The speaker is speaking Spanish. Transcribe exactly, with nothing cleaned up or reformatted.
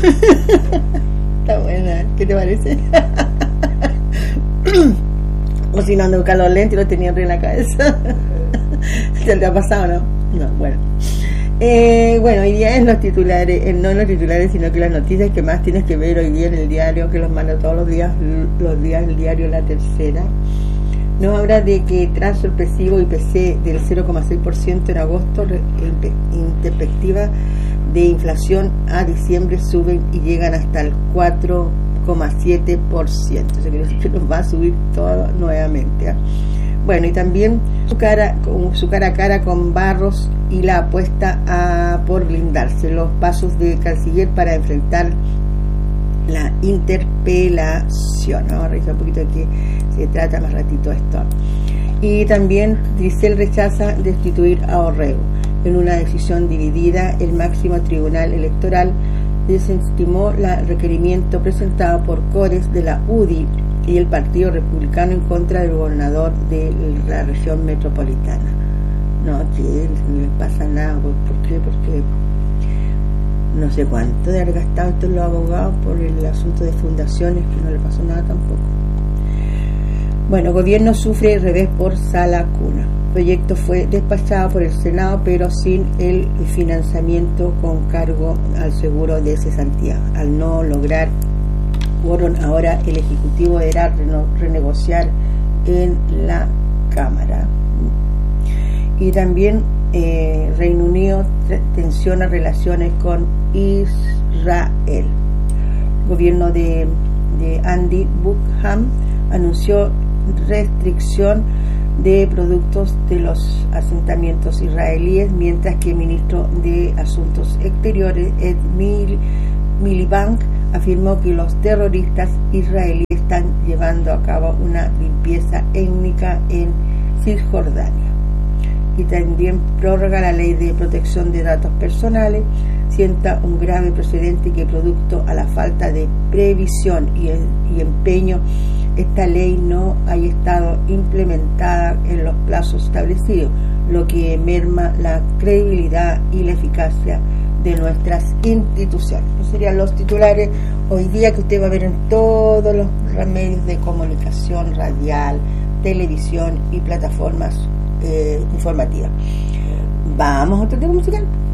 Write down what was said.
Está buena, ¿qué te parece? O si no ando buscando los lentes y lo tenía en la cabeza. ¿Se te ha pasado, no? No, bueno. Eh, bueno, hoy día es los titulares, eh, no los titulares, sino que las noticias que más tienes que ver hoy día en el diario, que los manda todos los días, los días el diario La Tercera. Nos habla de que tras sorpresivo I P C del cero coma seis por ciento en agosto, en perspectiva de inflación a diciembre suben y llegan hasta el cuatro coma siete por ciento. Eso quiere decir que nos va a subir todo nuevamente, ¿eh? Bueno, y también su cara, su cara a cara con Barros y la apuesta a por blindarse, los pasos de canciller para enfrentar la interpelación. Vamos a revisar un poquito de qué se trata más ratito esto. Y también Grisel rechaza destituir a Orrego. En una decisión dividida, el máximo tribunal electoral desestimó el requerimiento presentado por Cores de la U D I y el Partido Republicano en contra del gobernador de la región metropolitana. No, que no le pasa nada. ¿Por qué? Porque no sé cuánto de haber gastado estos los abogados por el asunto de fundaciones, que no le pasó nada tampoco. Bueno, gobierno sufre revés por Sala Cuna. El proyecto fue despachado por el Senado, pero sin el financiamiento con cargo al seguro de cesantía. Al no lograr quórum, ahora el Ejecutivo deberá renegociar en la Cámara. Y también eh, Reino Unido tensiona relaciones con Israel. El gobierno de, de Andy Buchan anunció restricción de productos de los asentamientos israelíes, mientras que el ministro de Asuntos Exteriores, Ed Miliband, afirmó que los terroristas israelíes están llevando a cabo una limpieza étnica en Cisjordania. Y también prorroga la ley de protección de datos personales, sienta un grave precedente que, producto a la falta de previsión y, y empeño, esta ley no haya estado implementada en los plazos establecidos, lo que merma la credibilidad y la eficacia de nuestras instituciones. Esos serían los titulares hoy día que usted va a ver en todos los medios de comunicación, radial, televisión y plataformas eh, informativas. Vamos a otro tema musical.